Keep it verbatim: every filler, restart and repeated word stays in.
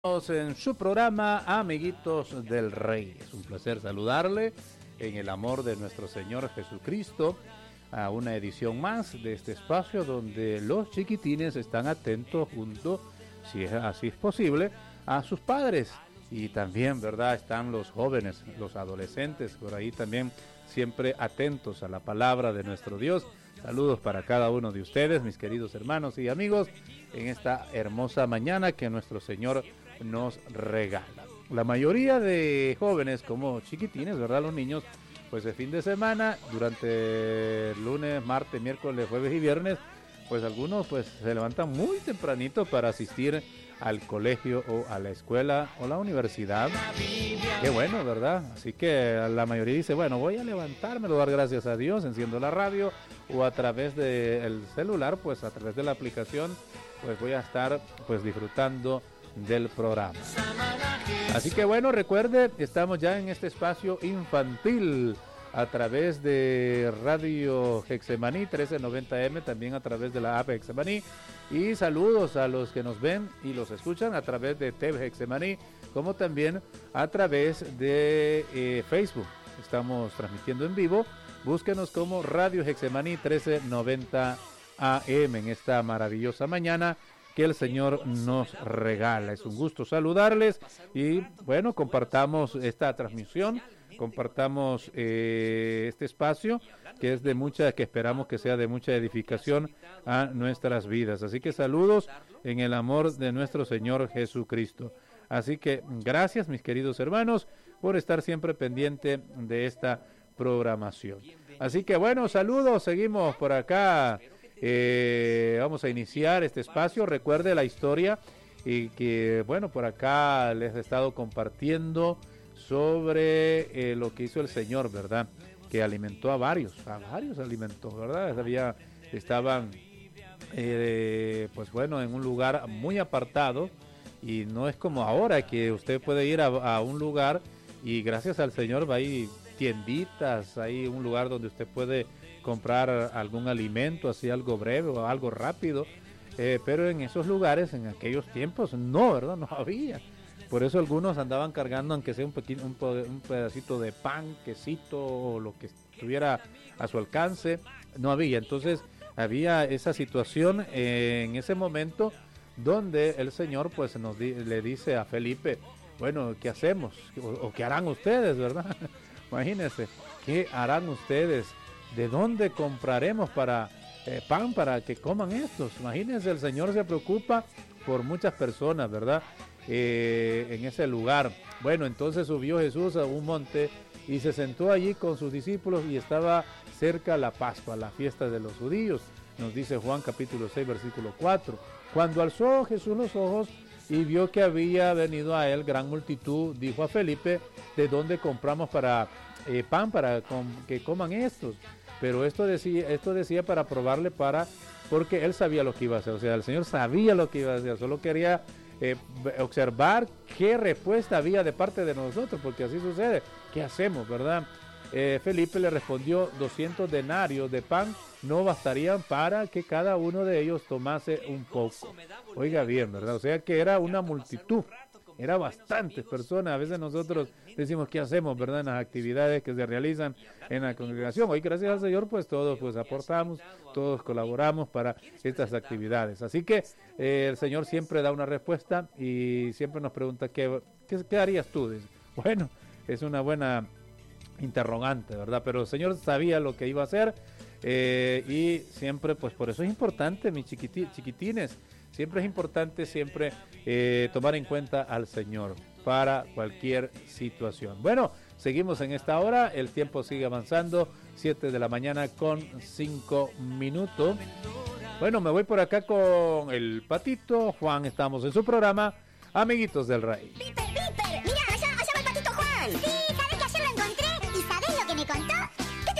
En su programa Amiguitos del Rey. Es un placer saludarle en el amor de nuestro Señor Jesucristo a una edición más de este espacio donde los chiquitines están atentos junto, si es así es posible, a sus padres. Y también, ¿verdad? Están los jóvenes, los adolescentes, por ahí también siempre atentos a la palabra de nuestro Dios. Saludos para cada uno de ustedes, mis queridos hermanos y amigos, en esta hermosa mañana que nuestro Señor nos regala. La mayoría de jóvenes, como chiquitines, ¿verdad? Los niños, pues el fin de semana, durante lunes, martes, miércoles, jueves y viernes, pues algunos pues se levantan muy tempranito para asistir al colegio o a la escuela o la universidad. Qué bueno, ¿verdad? Así que la mayoría dice, bueno, voy a levantarme, dar gracias a Dios, enciendo la radio o a través del celular, pues a través de la aplicación, pues voy a estar pues disfrutando del programa. Así que bueno, recuerde, estamos ya en este espacio infantil a través de Radio Hexemaní trece noventa eme, también a través de la app Hexemaní, y saludos a los que nos ven y los escuchan a través de T V Hexemaní, como también a través de eh, Facebook. Estamos transmitiendo en vivo, búsquenos como Radio Hexemaní trece noventa A M en esta maravillosa mañana que el Señor nos regala. Es un gusto saludarles y bueno, compartamos esta transmisión, compartamos eh, este espacio que es de mucha, que esperamos que sea de mucha edificación a nuestras vidas. Así que saludos en el amor de nuestro Señor Jesucristo. Así que gracias, mis queridos hermanos, por estar siempre pendiente de esta programación. Así que bueno, saludos, seguimos por acá. Eh, vamos a iniciar este espacio. Recuerde la historia y que, bueno, por acá les he estado compartiendo sobre eh, lo que hizo el Señor, ¿verdad? Que alimentó a varios, a varios alimentó, ¿verdad? Había, estaban, eh, pues bueno, en un lugar muy apartado y no es como ahora que usted puede ir a, a un lugar y gracias al Señor va ahí tienditas, hay un lugar donde usted puede comprar algún alimento, así algo breve o algo rápido, eh, pero en esos lugares, en aquellos tiempos, no, ¿verdad? No había. Por eso algunos andaban cargando, aunque sea un, pequeño, un, un pedacito de pan, quesito, o lo que estuviera a su alcance, no había. Entonces había esa situación eh, en ese momento donde el Señor pues nos di, le dice a Felipe, bueno, ¿qué hacemos? O, o ¿qué harán ustedes, verdad? Imagínense, ¿qué harán ustedes? ¿De dónde compraremos para eh, pan para que coman estos? Imagínense, el Señor se preocupa por muchas personas, ¿verdad? Eh, en ese lugar. Bueno, entonces subió Jesús a un monte y se sentó allí con sus discípulos y estaba cerca la Pascua, la fiesta de los judíos. Nos dice Juan capítulo seis, versículo cuatro. Cuando alzó Jesús los ojos y vio que había venido a él gran multitud, dijo a Felipe, ¿de dónde compramos para eh, pan para com que coman estos? Pero esto decía, esto decía para probarle, para, porque él sabía lo que iba a hacer. O sea, el Señor sabía lo que iba a hacer, solo quería eh, observar qué respuesta había de parte de nosotros, porque así sucede. ¿Qué hacemos, verdad? Eh, Felipe le respondió, doscientos denarios de pan no bastarían para que cada uno de ellos tomase un poco. Oiga bien, ¿verdad? O sea que era una multitud. Era bastantes personas. A veces nosotros decimos qué hacemos, ¿verdad? En las actividades que se realizan en la congregación. Hoy, gracias al Señor, pues todos pues aportamos, todos colaboramos para estas actividades. Así que eh, el Señor siempre da una respuesta y siempre nos pregunta qué, qué, qué harías tú. Dice, bueno, es una buena interrogante, ¿verdad? Pero el Señor sabía lo que iba a hacer eh, y siempre, pues por eso es importante, mis chiquiti chiquitines, siempre es importante siempre eh, tomar en cuenta al Señor para cualquier situación. Bueno, seguimos en esta hora, el tiempo sigue avanzando, siete de la mañana con cinco minutos. Bueno, me voy por acá con el Patito, Juan, estamos en su programa, Amiguitos del Rey.